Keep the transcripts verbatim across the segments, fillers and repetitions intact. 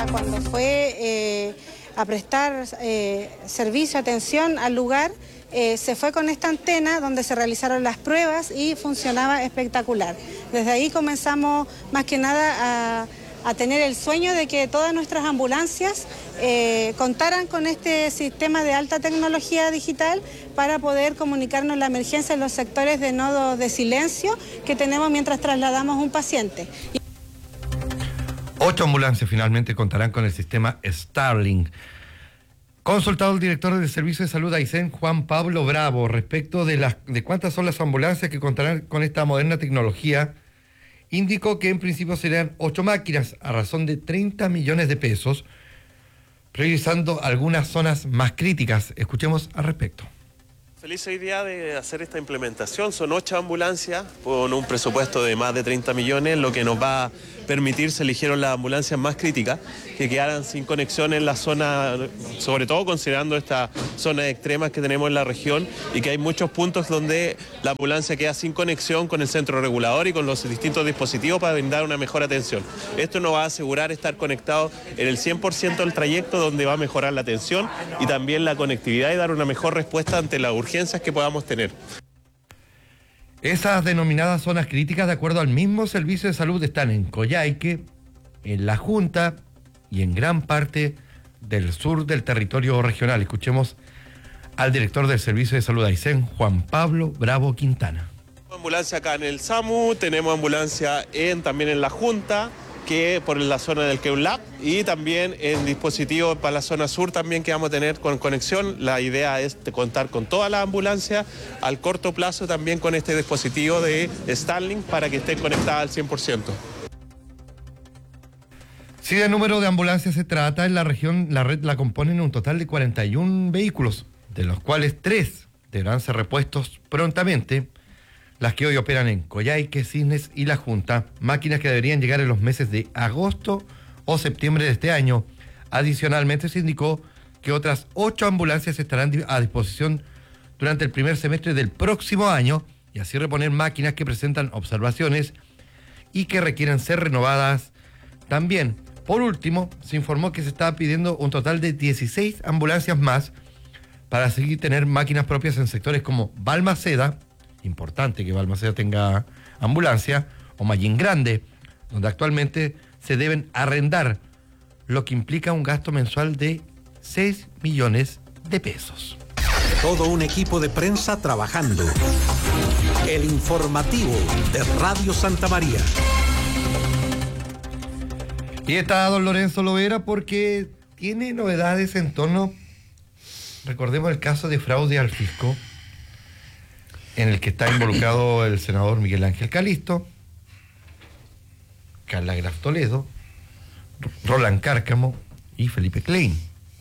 Cuando fue eh, a prestar eh, servicio, atención al lugar, eh, se fue con esta antena donde se realizaron las pruebas y funcionaba espectacular. Desde ahí comenzamos más que nada a, a tener el sueño de que todas nuestras ambulancias eh, contaran con este sistema de alta tecnología digital para poder comunicarnos la emergencia en los sectores de nodos de silencio que tenemos mientras trasladamos un paciente. Ocho ambulancias finalmente contarán con el sistema Starlink. Consultado el director del Servicio de Salud Aysén, Juan Pablo Bravo, respecto de, las, de cuántas son las ambulancias que contarán con esta moderna tecnología, indicó que en principio serán ocho máquinas a razón de treinta millones de pesos, priorizando algunas zonas más críticas. Escuchemos al respecto. Feliz hoy día de hacer esta implementación. Son ocho ambulancias con un presupuesto de más de treinta millones, lo que nos va a permitir, se eligieron las ambulancias más críticas, que quedaran sin conexión en la zona, sobre todo considerando estas zonas extremas que tenemos en la región y que hay muchos puntos donde la ambulancia queda sin conexión con el centro regulador y con los distintos dispositivos para brindar una mejor atención. Esto nos va a asegurar estar conectados en el cien por ciento del trayecto, donde va a mejorar la atención y también la conectividad y dar una mejor respuesta ante las urgencias que podamos tener. Esas denominadas zonas críticas, de acuerdo al mismo Servicio de Salud, están en Coyhaique, en La Junta y en gran parte del sur del territorio regional. Escuchemos al director del Servicio de Salud Aysén, Juan Pablo Bravo Quintana. Tenemos ambulancia acá en el SAMU, tenemos ambulancia en, también en La Junta, que por la zona del Keulap, y también en dispositivos para la zona sur también que vamos a tener con conexión. La idea es contar con toda la ambulancia al corto plazo también con este dispositivo de Starlink para que estén conectadas al cien por ciento. Si de número de ambulancias se trata, en la región la red la componen un total de cuarenta y un vehículos, de los cuales tres deberán ser repuestos prontamente. Las que hoy operan en Coyhaique, Cisnes y La Junta, máquinas que deberían llegar en los meses de agosto o septiembre de este año. Adicionalmente se indicó que otras ocho ambulancias estarán a disposición durante el primer semestre del próximo año y así reponer máquinas que presentan observaciones y que requieren ser renovadas también. Por último, se informó que se estaba pidiendo un total de dieciséis ambulancias más para seguir tener máquinas propias en sectores como Balmaceda, importante que Balmaceda tenga ambulancia, o Mallín Grande, donde actualmente se deben arrendar, lo que implica un gasto mensual de seis millones de pesos. Todo un equipo de prensa trabajando. El informativo de Radio Santa María. Y está don Lorenzo Lovera porque tiene novedades en torno, recordemos el caso de fraude al fisco, en el que está involucrado el senador Miguel Ángel Calisto, Carla Graf Toledo, Roland Cárcamo y Felipe Klein.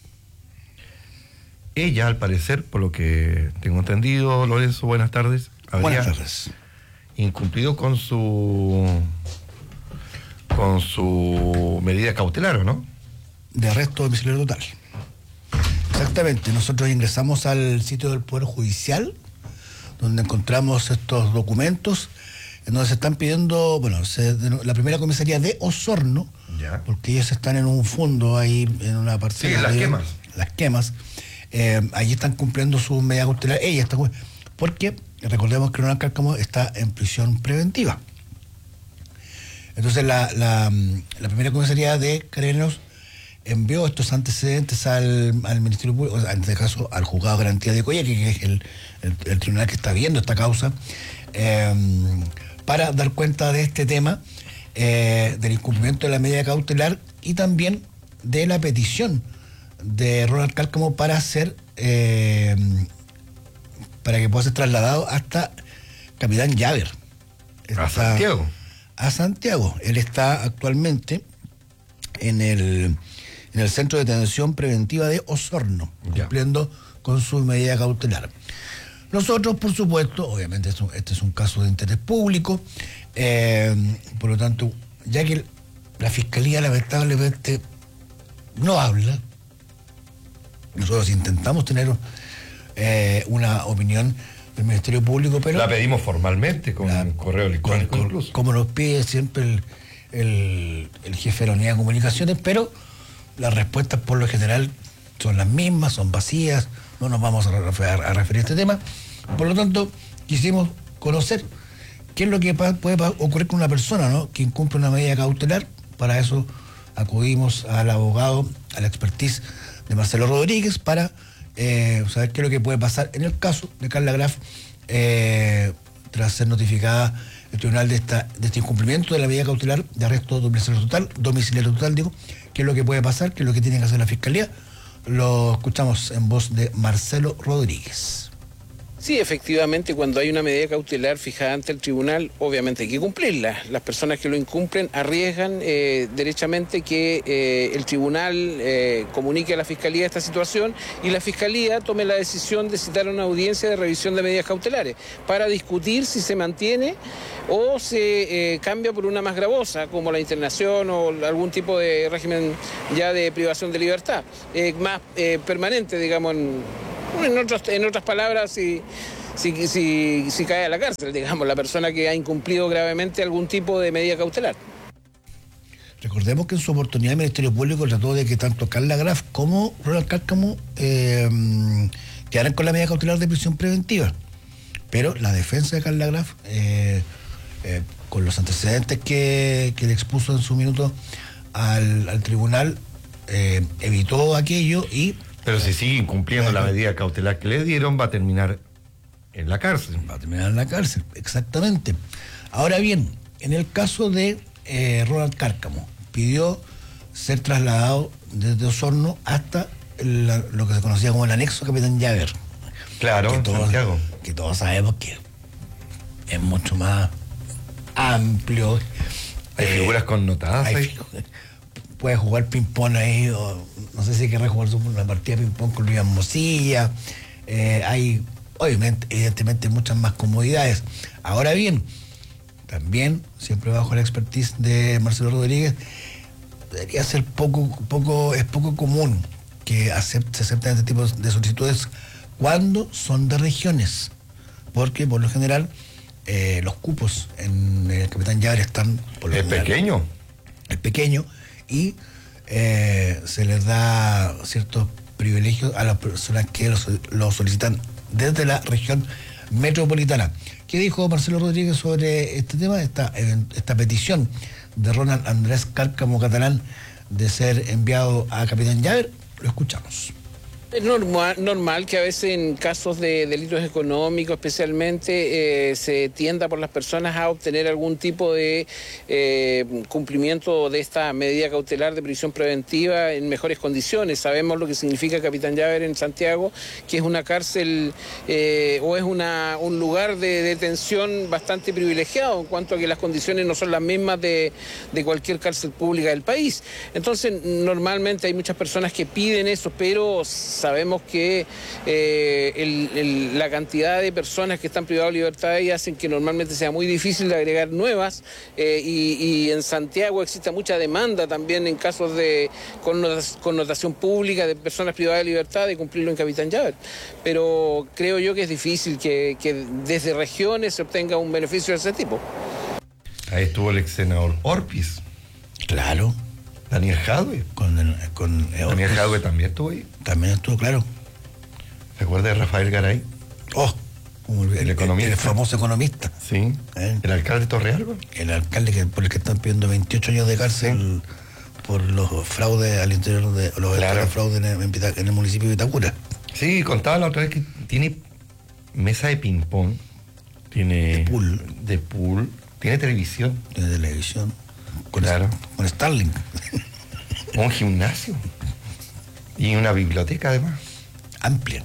Ella, al parecer, por lo que tengo entendido, Lorenzo, buenas tardes, habría buenas tardes. incumplido con su con su medida cautelar, ¿o no? De arresto domiciliario total. Exactamente, nosotros ingresamos al sitio del Poder Judicial, donde encontramos estos documentos, en donde se están pidiendo, bueno, se, la primera comisaría de Osorno, ya, porque ellos están en un fondo ahí, en una parcela. Sí, las ahí, quemas. Las quemas. Eh, allí están cumpliendo su medida cautelar. Ella está, porque recordemos que Ronald Cárcamo está en prisión preventiva. Entonces la, la, la primera comisaría de Carabineros envió estos antecedentes al, al Ministerio Público, o sea, en este caso al Juzgado de Garantía de Coyhaique, que es el, el, el tribunal que está viendo esta causa, eh, para dar cuenta de este tema, eh, del incumplimiento de la medida cautelar y también de la petición de Ronald Cárcamo para ser, eh, para que pueda ser trasladado hasta Capitán Llaver. A Santiago. A Santiago. Él está actualmente en el... en el Centro de Detención Preventiva de Osorno, ya, cumpliendo con su medida cautelar. Nosotros, por supuesto, obviamente esto, este es un caso de interés público, eh, por lo tanto, ya que la Fiscalía lamentablemente no habla, nosotros intentamos tener eh, una opinión del Ministerio Público, pero... La pedimos formalmente, con la, un correo electrónico con, incluso. Como nos pide siempre el, el, el jefe de la Unidad de Comunicaciones, pero las respuestas por lo general son las mismas, son vacías, no nos vamos a, refer- a referir a este tema. Por lo tanto, quisimos conocer qué es lo que pa- puede pa- ocurrir con una persona, ¿no?, que incumple una medida cautelar. Para eso acudimos al abogado, a la expertise de Marcelo Rodríguez, para eh, saber qué es lo que puede pasar en el caso de Carla Graf, eh, tras ser notificada el tribunal de esta de este incumplimiento de la medida cautelar de arresto domiciliario total, domiciliario total, digo, qué es lo que puede pasar, qué es lo que tiene que hacer la Fiscalía. Lo escuchamos en voz de Marcelo Rodríguez. Sí, efectivamente, cuando hay una medida cautelar fijada ante el tribunal, obviamente hay que cumplirla. Las personas que lo incumplen arriesgan eh, derechamente que eh, el tribunal eh, comunique a la Fiscalía esta situación y la Fiscalía tome la decisión de citar una audiencia de revisión de medidas cautelares para discutir si se mantiene o se eh, cambia por una más gravosa, como la internación o algún tipo de régimen ya de privación de libertad, eh, más eh, permanente, digamos, en... En otras, en otras palabras, si, si, si, si cae a la cárcel, digamos, la persona que ha incumplido gravemente algún tipo de medida cautelar. Recordemos que en su oportunidad el Ministerio Público trató de que tanto Carla Graf como Ronald Cárcamo eh, quedaran con la medida cautelar de prisión preventiva. Pero la defensa de Carla Graf, eh, eh, con los antecedentes que, que le expuso en su minuto al, al tribunal, eh, evitó aquello y... Pero si sigue incumpliendo la medida cautelar que le dieron, va a terminar en la cárcel. Va a terminar en la cárcel, exactamente. Ahora bien, en el caso de eh, Ronald Cárcamo, pidió ser trasladado desde Osorno hasta el, lo que se conocía como el anexo Capitán Llaver. Claro, que todos, Santiago. Que todos sabemos que es mucho más amplio. Hay eh, figuras connotadas hay ahí. fi- Puede jugar ping-pong ahí, o no sé si querrá jugar una partida de ping-pong con Luis Mosilla. Eh, hay, obviamente, evidentemente, muchas más comodidades. Ahora bien, también, siempre bajo la expertise de Marcelo Rodríguez, debería ser poco, poco, es poco común que acept, se acepten este tipo de solicitudes cuando son de regiones, porque por lo general eh, los cupos en el Capitán Llaver están por lo Es general, pequeño. es pequeño y eh, se les da ciertos privilegios a las personas que lo, lo solicitan desde la región metropolitana. ¿Qué dijo Marcelo Rodríguez sobre este tema, esta, esta petición de Ronald Andrés Cárcamo Catalán de ser enviado a Capitán Llaver? Lo escuchamos. Es normal, normal que a veces en casos de delitos económicos especialmente eh, se tienda por las personas a obtener algún tipo de eh, cumplimiento de esta medida cautelar de prisión preventiva en mejores condiciones. Sabemos lo que significa Capitán Llaver en Santiago, que es una cárcel eh, o es una, un lugar de detención bastante privilegiado en cuanto a que las condiciones no son las mismas de, de cualquier cárcel pública del país. Entonces, normalmente hay muchas personas que piden eso, pero sabemos que eh, el, el, la cantidad de personas que están privadas de libertad y hacen que normalmente sea muy difícil de agregar nuevas eh, y, y en Santiago existe mucha demanda también en casos de connotación pública de personas privadas de libertad de cumplirlo en Capitán Llaver. Pero creo yo que es difícil que, que desde regiones se obtenga un beneficio de ese tipo. Ahí estuvo el ex senador Orpiz. Claro. Daniel Jadwe. Con, el, con eh, Daniel Jadwe también estuvo ahí. También estuvo, claro. ¿Recuerda de Rafael Garay? Oh, el, el economista. El famoso economista. Sí. ¿Eh? El alcalde de Torrealba. El alcalde que, por el que están pidiendo veintiocho años de cárcel sí. por los fraudes al interior de los claro. fraudes en el, en el municipio de Vitacura. Sí, contaba la otra vez que tiene mesa de ping-pong, tiene. De pool. De pool, tiene televisión. Tiene televisión. Con, claro. con Starlink. Un gimnasio. Y una biblioteca además. Amplia.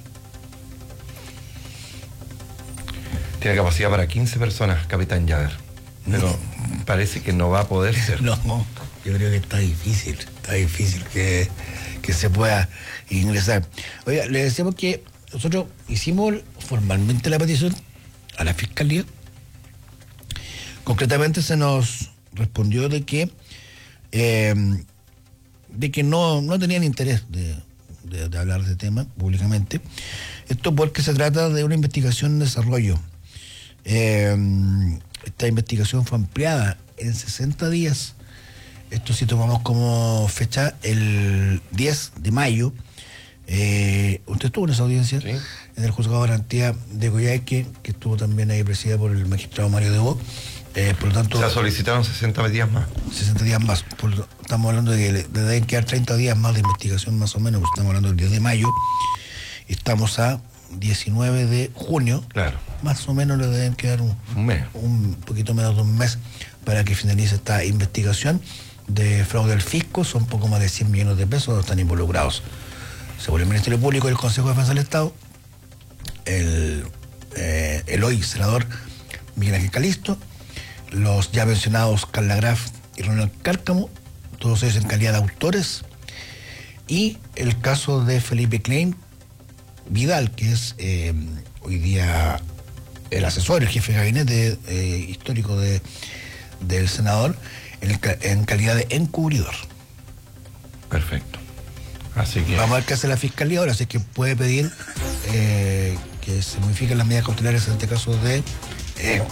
Tiene capacidad para quince personas, Capitán Llaver. Pero no. Parece que no va a poder ser. No, yo creo que está difícil. Está difícil que, que se pueda ingresar. Oiga, le decimos que nosotros hicimos formalmente la petición a la Fiscalía. Concretamente se nos respondió de que eh, de que no, no tenían interés de, de, de hablar de tema públicamente. Esto porque se trata de una investigación en desarrollo. Eh, esta investigación fue ampliada en sesenta días. Esto si tomamos como fecha el diez de mayo. Eh, usted estuvo en esa audiencia, sí, en el juzgado de garantía de Coyhaique, que estuvo también ahí presidida por el magistrado Mario Debo. Eh, por lo tanto, o sea, solicitaron sesenta días más. sesenta días más. Por, estamos hablando de que le, le deben quedar treinta días más de investigación, más o menos, porque estamos hablando del diez de mayo. Estamos a diecinueve de junio. Claro. Más o menos le deben quedar un, un mes. Un poquito menos de un mes para que finalice esta investigación de fraude al fisco. Son poco más de cien millones de pesos, están involucrados, según el Ministerio Público y el Consejo de Defensa del Estado, el, eh, el hoy senador Miguel Ángel Calisto, los ya mencionados Carla Graf y Ronald Cárcamo, todos ellos en calidad de autores, y el caso de Felipe Klein Vidal, que es eh, hoy día el asesor, el jefe de gabinete eh, histórico de, del senador, en, en calidad de encubridor. Perfecto. Así que vamos a ver qué hace la fiscalía ahora, así que puede pedir eh, que se modifiquen las medidas cautelares en este caso de eh,